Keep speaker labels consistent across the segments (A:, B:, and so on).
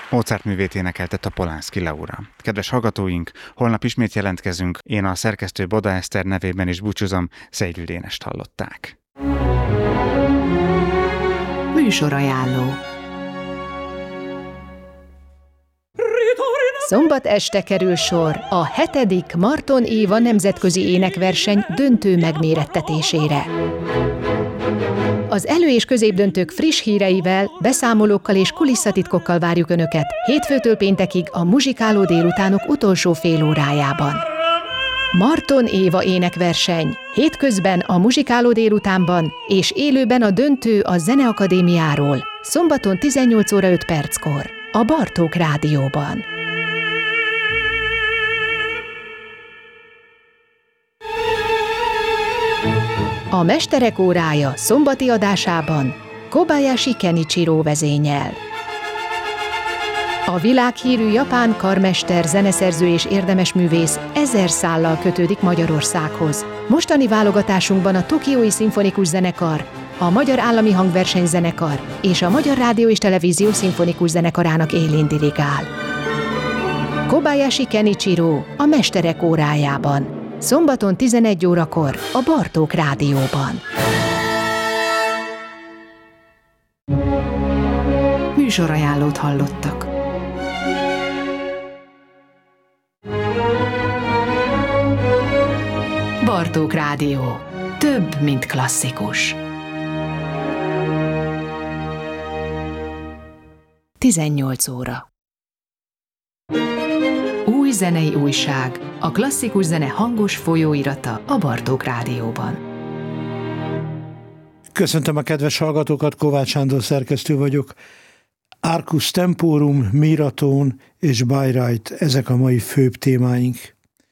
A: Mozart művét énekelte Topolánszky Laura. Kedves hallgatóink, holnap ismét jelentkezünk, én a szerkesztő Boda Eszter nevében is búcsúzom, Szegül Dénest hallották.
B: Műsorajánló. Szombat este kerül sor a 7. Marton Éva nemzetközi énekverseny döntő megmérettetésére. Az elő- és középdöntők friss híreivel, beszámolókkal és kulisszatitkokkal várjuk Önöket hétfőtől péntekig a muzsikáló délutánok utolsó fél órájában. Marton Éva énekverseny, hétközben a muzsikáló délutánban és élőben a döntő a Zeneakadémiáról, szombaton 18 óra 5 perckor, a Bartók Rádióban. A Mesterek órája szombati adásában Kobayashi Kenichiro vezényel. A világhírű japán karmester, zeneszerző és érdemesművész 1000 szállal kötődik Magyarországhoz. Mostani válogatásunkban a Tokiói Szimfonikus Zenekar, a Magyar Állami Hangversenyzenekar és a Magyar Rádió és Televízió Szimfonikus Zenekarának élén dirigál. Kobayashi Kenichiro a Mesterek órájában. Szombaton 11 órakor a Bartók Rádióban. Műsorajánlót hallottak. Bartók Rádió. Több, mint klasszikus. 18 óra. Új zenei újság, a klasszikus zene hangos folyóirata a Bartók Rádióban.
C: Köszöntöm a kedves hallgatókat, Kovács Sándor szerkesztő vagyok. Arcus Temporum, Miraton és Bayreuth, ezek a mai főbb témáink.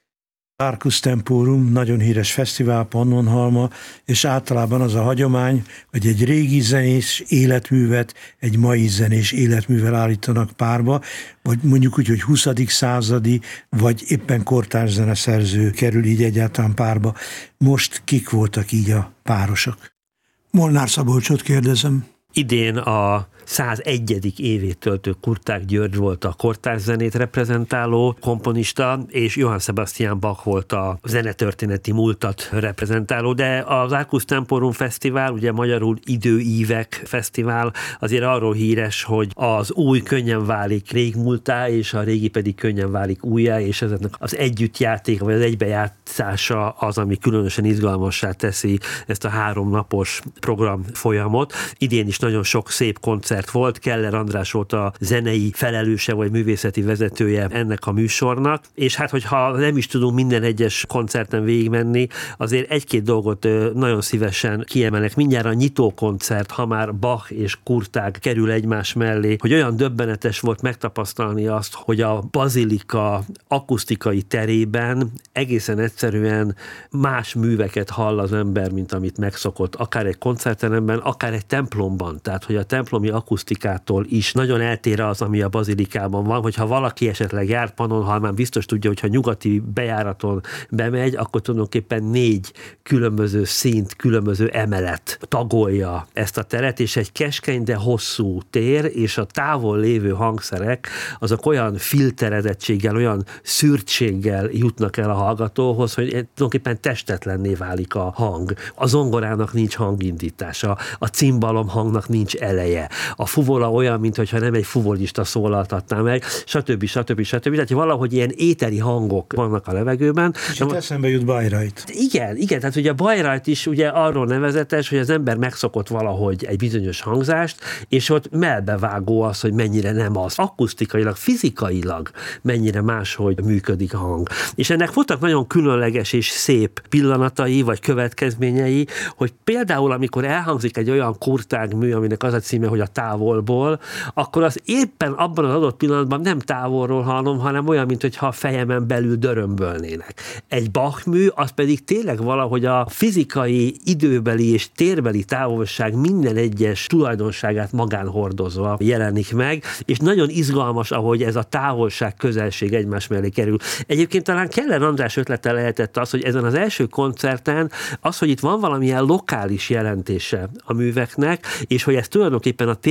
C: Arcus Temporum, nagyon híres fesztivál, Pannonhalma, és általában az a hagyomány, hogy egy régi zenés életművet egy mai zenés életművel állítanak párba, vagy mondjuk úgy, hogy 20. századi, vagy éppen kortárs zeneszerző kerül így egyáltalán párba. Most kik voltak így a párosok? Molnár Szabolcsot kérdezem.
D: Idén a 101. évét töltő Kurtág György volt a kortárs zenét reprezentáló komponista, és Johann Sebastian Bach volt a zenetörténeti múltat reprezentáló, de az Arcus Temporum Fesztivál, ugye magyarul Időívek Fesztivál, azért arról híres, hogy az új könnyen válik régmúltá, és a régi pedig könnyen válik újjá, és ezeknek az együttjáték, vagy az egybejátszása az, ami különösen izgalmassá teszi ezt a 3 napos program folyamot. Idén is nagyon sok szép koncert volt, Keller András volt a zenei felelőse vagy művészeti vezetője ennek a műsornak, és hát hogyha nem is tudunk minden egyes koncerten végigmenni, azért egy-két dolgot nagyon szívesen kiemelek. Mindjárt a nyitókoncert, ha már Bach és Kurtág kerül egymás mellé, hogy olyan döbbenetes volt megtapasztalni azt, hogy a bazilika akusztikai terében egészen egyszerűen más műveket hall az ember, mint amit megszokott, akár egy koncertteremben, akár egy templomban. Tehát, hogy a templomi akusztikától is nagyon eltér az, ami a bazilikában van, hogyha valaki esetleg járt Pannonhalmán, biztos tudja, hogyha nyugati bejáraton bemegy, akkor tulajdonképpen 4 különböző szint, különböző emelet tagolja ezt a teret, és egy keskeny, de hosszú tér, és a távol lévő hangszerek, azok olyan filterezettséggel, olyan szürtséggel jutnak el a hallgatóhoz, hogy tulajdonképpen testetlenné válik a hang. A zongorának nincs hangindítása, a cimbalom hangnak nincs eleje. A fuvola olyan, mintha nem egy fuvolista szólaltatná meg, stb. Tehát valahogy ilyen éteri hangok vannak a levegőben.
C: És itt eszembe jut Bayreuth.
D: Igen, tehát ugye a Bayreuth is ugye arról nevezetes, hogy az ember megszokott valahogy egy bizonyos hangzást, és ott melbevágó az, hogy mennyire nem az. Akusztikailag, fizikailag mennyire máshogy működik a hang. És ennek voltak nagyon különleges és szép pillanatai, vagy következményei, hogy például amikor elhangzik egy olyan Kurtág mű, aminek az a címe, hogy a távolból, akkor az éppen abban az adott pillanatban nem távolról hallom, hanem olyan, mintha a fejemen belül dörömbölnének. Egy Bach mű, az pedig tényleg valahogy a fizikai, időbeli és térbeli távolság minden egyes tulajdonságát magán hordozva jelenik meg, és nagyon izgalmas, ahogy ez a távolság, közelség egymás mellé kerül. Egyébként talán Keller András ötlete lehetett az, hogy ezen az első koncerten az, hogy itt van valamilyen lokális jelentése a műveknek, és hogy ez tulajdonképpen a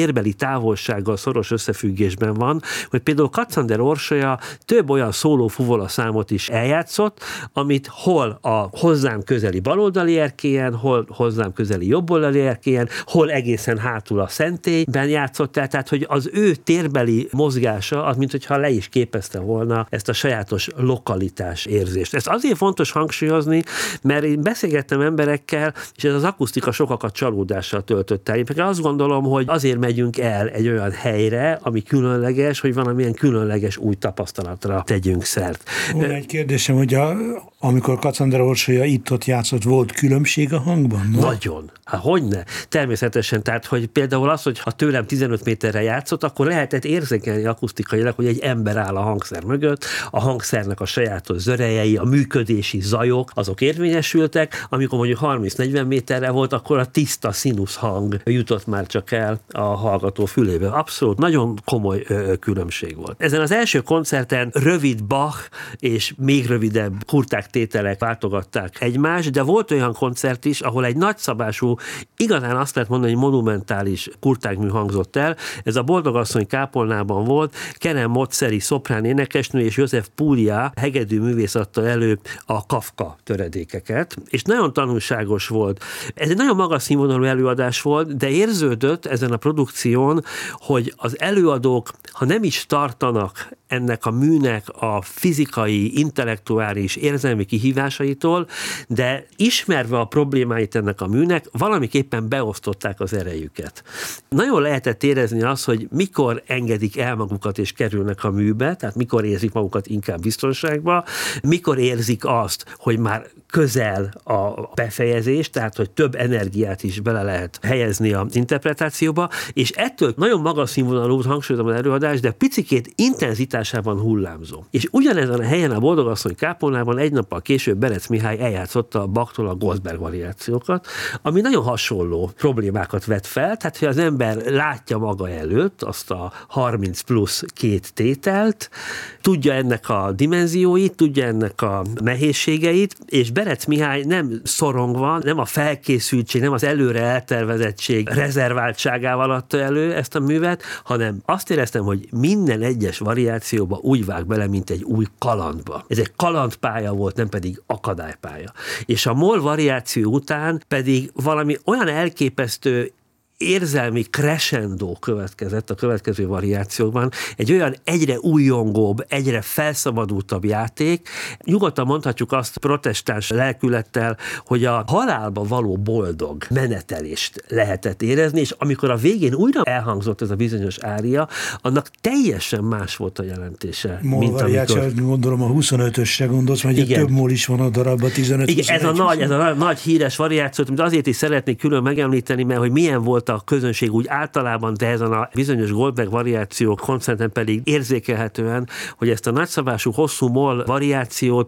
D: térbeli távolsággal szoros összefüggésben van, hogy például Katzander Orsolya több olyan szóló-fuvola számot is eljátszott, amit hol a hozzám közeli baloldali erkélyen, hol hozzám közeli jobboldali erkélyen, hol egészen hátul a szentélyben játszott el, tehát hogy az ő térbeli mozgása, az mintha le is képezte volna ezt a sajátos lokalitás érzést. Ezt azért fontos hangsúlyozni, mert én beszélgettem emberekkel, és ez az akusztika sokakat csalódással töltött el. Én pedig azt gondolom, hogy azért megyünk el egy olyan helyre, ami különleges, hogy valamilyen különleges új tapasztalatra tegyünk szert.
C: Van egy kérdésem, hogy amikor Katzander Orsolya itt-ott játszott, volt különbség a hangban? No?
D: Nagyon. Hát hogyne? Természetesen, tehát, hogy például az, hogy ha tőlem 15 méterre játszott, akkor lehetett érzékelni akusztikailag, hogy egy ember áll a hangszer mögött, a hangszernek a sajátos zörejei, a működési zajok, azok érvényesültek, amikor mondjuk 30-40 méterre volt, akkor a tiszta színusz hang jutott már csak el a hallgató fülébe. Abszolút, nagyon komoly különbség volt. Ezen az első koncerten rövid Bach és még rövidebb kurták tételek váltogatták egymást, de volt olyan koncert is, ahol egy nagyszabású, igazán azt lehet mondani, hogy monumentális kurtágmű hangzott el. Ez a Boldogasszony kápolnában volt, Keren Motzeri szoprán énekesnő és József Púlia hegedű művész adta elő a Kafka töredékeket, és nagyon tanulságos volt. Ez egy nagyon magas színvonalú előadás volt, de érződött ezen a produkción, hogy az előadók, ha nem is tartanak ennek a műnek a fizikai, intellektuális, érzelmi kihívásaitól, de ismerve a problémáit ennek a műnek, valamiképpen beosztották az erejüket. Nagyon lehetett érezni azt, hogy mikor engedik el magukat és kerülnek a műbe, tehát mikor érzik magukat inkább biztonságba, mikor érzik azt, hogy már közel a befejezés, tehát hogy több energiát is bele lehet helyezni az interpretációba, és ettől nagyon magas színvonalú, hangsúlyozom az előadás, de picikét intenzitásában hullámzó. És ugyanezen a helyen a Boldogasszony kápolnában egy nappal később Berec Mihály eljátszotta a Bachtól a Goldberg variációkat, ami nagyon hasonló problémákat vet fel, tehát hogy az ember látja maga előtt azt a 30 plusz 2 tételt, tudja ennek a dimenzióit, tudja ennek a nehézségeit, és Berec Mihály nem szorongva, nem a felkészültség, nem az előre eltervezettség rezerváltságával adta elő ezt a művet, hanem azt éreztem, hogy minden egyes variációba úgy vág bele, mint egy új kalandba. Ez egy kalandpálya volt, nem pedig akadálypálya. És a MOL variáció után pedig valami olyan elképesztő érzelmi crescendo következett a következő variációkban, egy olyan egyre újongóbb, egyre felszabadultabb játék. Nyugodtan mondhatjuk azt protestáns lelkülettel, hogy a halálba való boldog menetelést lehetett érezni, és amikor a végén újra elhangzott ez a bizonyos ária, annak teljesen más volt a jelentése.
C: MOL variáció, gondolom a 25-ösre gondolsz, mert több MOL is van a darabban, 15.
D: Igen, ez a nagy híres variációt, amit azért is szeretnék külön megemlíteni, mert hogy milyen volt a közönség úgy általában, de ezen a bizonyos Goldberg variáció koncerten pedig érzékelhetően, hogy ezt a nagyszabású hosszú MOL variációt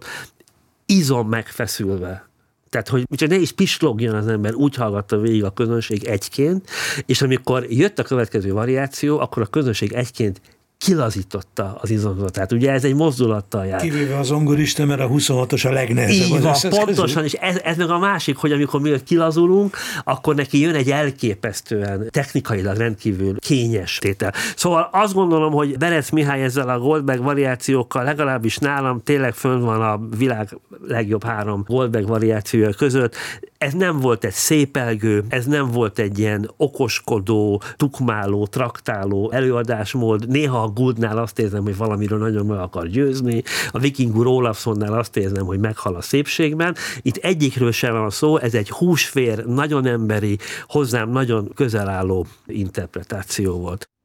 D: izom megfeszülve. Tehát, hogy csak ne is pislogjon az ember, úgy hallgatta végig a közönség egyként, és amikor jött a következő variáció, akkor a közönség egyként kilazította az izomzatát. Ugye ez egy mozdulattal jár.
C: Kivéve az zongorista, mert a 26-os a legnehezebb.
D: Így van, pontosan, és ez meg a másik, hogy amikor mi kilazulunk, akkor neki jön egy elképesztően technikailag rendkívül kényes tétel. Szóval azt gondolom, hogy Berec Mihály ezzel a Goldberg variációkkal, legalábbis nálam tényleg fönn van a világ legjobb 3 Goldberg variációja között. Ez nem volt egy szépelgő, ez nem volt egy ilyen okoskodó, tukmáló, traktáló előadásmód. Néha a Gouldnál azt érzem, hogy valamiről nagyon meg akar győzni, a Viking úr Olafssonnál azt érzem, hogy meghal a szépségben. Itt egyikről sem van szó, ez egy húsvér, nagyon emberi, hozzám nagyon közel álló interpretáció volt.